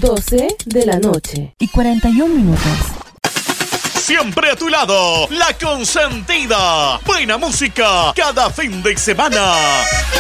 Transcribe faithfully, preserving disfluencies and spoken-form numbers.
doce de la noche y cuarenta y un minutos. Siempre a tu lado, La Consentida. Buena música cada fin de semana.